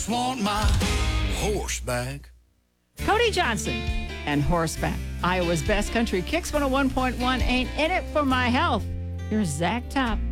Want my horseback. Cody Johnson and Horseback. Iowa's Best Country Kicks 101.1 ain't in it for my health. Here's Zach Top.